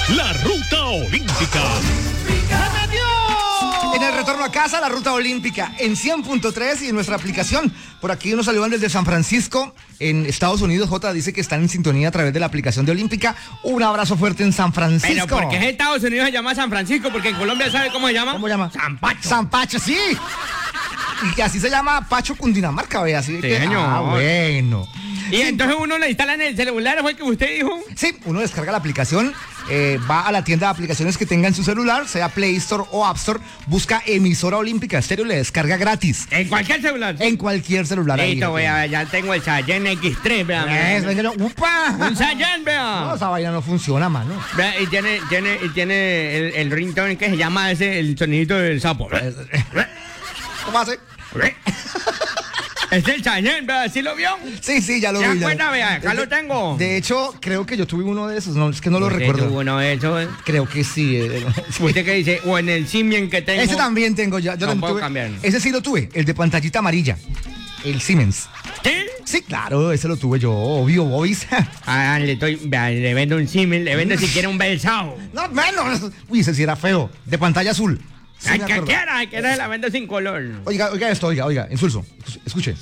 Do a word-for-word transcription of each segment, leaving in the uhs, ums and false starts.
la Ruta Olímpica. En el retorno a casa, la Ruta Olímpica en cien punto tres y en nuestra aplicación. Por aquí nos saludan desde San Francisco, en Estados Unidos. J dice que están en sintonía a través de la aplicación de Olímpica. Un abrazo fuerte en San Francisco. Pero ¿por qué en Estados Unidos se llama San Francisco? Porque en Colombia, ¿sabe cómo se llama? ¿Cómo se llama? San Pacho. San Pacho, sí. Y que así se llama Pacho Cundinamarca, vea. Así Sí, que, señor. Ah, bueno. Y Sí. entonces uno le instala en el celular, ¿fue que usted dijo? Sí, uno descarga la aplicación, eh, va a la tienda de aplicaciones que tenga en su celular, sea Play Store o App Store, busca emisora olímpica estéreo, le descarga gratis. En cualquier celular. En cualquier celular. Listo, ahí. vea, ya tengo el Saiyan equis tres, vea. Eso, eso, ¡upa! Un Saiyan, vea. No, esa vaina no funciona, mano. Vea, y tiene, tiene, y tiene el, el ringtone que se llama ese, el sonidito del sapo. ¿Cómo hace? Es el Saiyan, vea, ¿sí lo vio? Sí, sí, ya lo ¿Ya vi. ya cuenta, lo- vea? Acá de- lo tengo. De hecho, creo que yo tuve uno de esos, no, es que no lo ¿Usted recuerdo. tuvo uno de esos? Creo que sí. eh, ¿Usted qué dice? O en el Symbian que tengo. Ese también tengo ya. Yo No lo puedo tuve. cambiar. Ese sí lo tuve, el de pantallita amarilla. El Siemens. ¿Sí? Sí, claro, ese lo tuve yo, obvio, boys. Ah, le, estoy, vea, le vendo un Symbian, le vendo si quiere un Belsao. No, menos. Uy, ese sí era feo. De pantalla azul. Sí, Ay, me que acuerdo. quiera, que se la vendo sin color. Oiga, oiga esto, oiga, oiga, insulso. Escuche.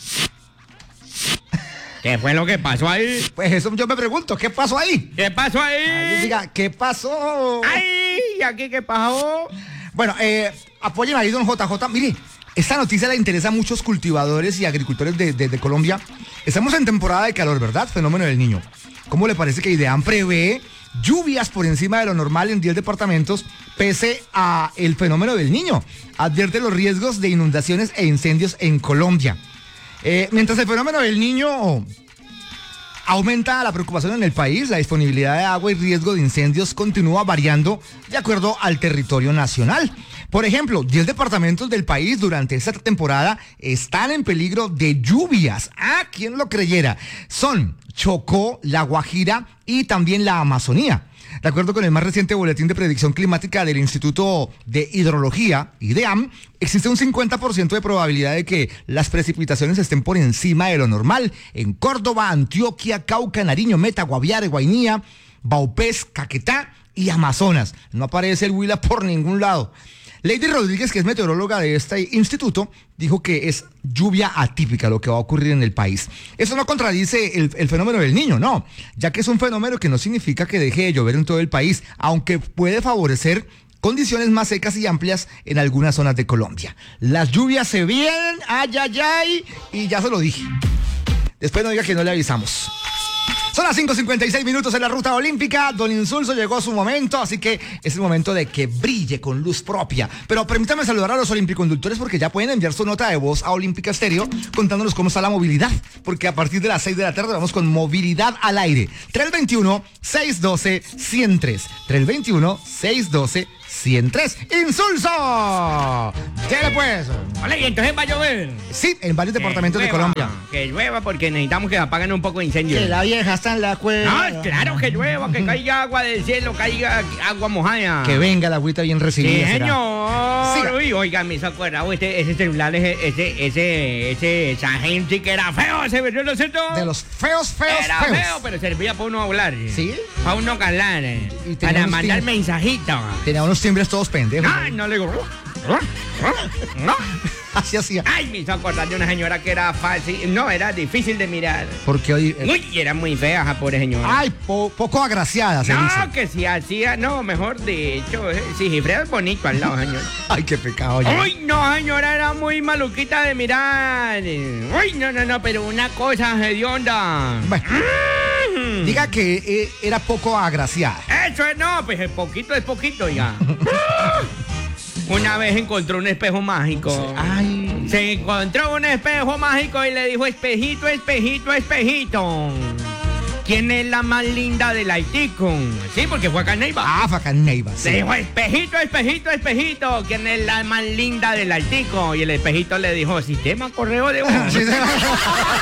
¿Qué fue lo que pasó ahí? Pues eso yo me pregunto, ¿qué pasó ahí? ¿Qué pasó Ahí ahí? diga, ¿qué pasó? ¡Ay! ¿Y aquí qué pasó? Bueno, eh, apoyen ahí, don J J. Mire, esta noticia le interesa a muchos cultivadores y agricultores de, de- de Colombia. Estamos en temporada de calor, ¿verdad? Fenómeno del Niño. ¿Cómo le parece que IDEAM prevé lluvias por encima de lo normal en diez departamentos pese a el fenómeno del Niño? Advierte los riesgos de inundaciones e incendios en Colombia. Eh, mientras el fenómeno del Niño aumenta la preocupación en el país, la disponibilidad de agua y riesgo de incendios continúa variando de acuerdo al territorio nacional. Por ejemplo, diez departamentos del país durante esta temporada están en peligro de lluvias. Ah, ¿quién lo creyera? Son Chocó, La Guajira y también la Amazonía. De acuerdo con el más reciente boletín de predicción climática del Instituto de Hidrología, IDEAM, existe un cincuenta por ciento de probabilidad de que las precipitaciones estén por encima de lo normal en Córdoba, Antioquia, Cauca, Nariño, Meta, Guaviare, Guainía, Baupés, Caquetá y Amazonas. No aparece el Huila por ningún lado. Lady Rodríguez, que es meteoróloga de este instituto, dijo que es lluvia atípica lo que va a ocurrir en el país. Eso no contradice el, el fenómeno del Niño, no, ya que es un fenómeno que no significa que deje de llover en todo el país, aunque puede favorecer condiciones más secas y amplias en algunas zonas de Colombia. Las lluvias se vienen, ay, ay, ay, y ya se lo dije. Después no diga que no le avisamos. Son las cinco cincuenta y seis minutos en la Ruta Olímpica. Don Insulso llegó a su momento, así que es el momento de que brille con luz propia. Pero permítame saludar a los olimpiconductores porque ya pueden enviar su nota de voz a Olímpica Estéreo contándonos cómo está la movilidad. Porque a partir de las seis de la tarde vamos con movilidad al aire. tres veintiuno, seiscientos doce, ciento tres. tres veintiuno, seiscientos doce, ciento tres. ¡Insulso! ¡Dale pues! Vale, y entonces va a llover. Sí, en varios departamentos Que de llueva, Colombia. Que llueva porque necesitamos que apaguen un poco de incendio. Que la vieja está en la cueva. No, claro que llueva, que caiga agua del cielo, caiga agua mojada. Que venga la agüita bien Sí, recibida. será. señor. Siga. Uy, oiga, me hizo acordar, este, ese celular, ese, ese, ese, ese, esa gente que era feo, ese ¿verdad, lo cierto? De los feos, feos, Era feos. feo, pero servía para uno hablar. ¿Sí? Para uno hablar. eh, Y tenía Para unos mandar tim- mensajitos. Tenía unos timbres todos pendejos. Ay, no le digo. No. Así hacía. Ay, me hizo acordar de una señora que era fácil. No, era difícil de mirar. Porque hoy. eh, Uy, era muy fea esa pobre señora. ay, po- poco agraciada se no, dice. que si hacía, no, mejor dicho, eh, si Gifredo es bonito al lado, señor. Ay, qué pecado. ya. Uy, no, señora, era muy maluquita de mirar. Uy, no, no, no, pero una cosa hedionda. Bueno, Mm. diga que eh, era poco agraciada. Eso es, no, pues el poquito es poquito ya. Una vez encontró un espejo mágico. Ay. Se encontró un espejo mágico y le dijo, espejito, espejito, espejito. ¿Quién es la más linda del Haitico? Sí, porque fue acá en Neiva. Ah, Facán Neiva. sí. Le dijo, espejito, espejito, espejito, ¿quién es la más linda del Haitico? Y el espejito le dijo, sistema correo de voz. Sí, sí.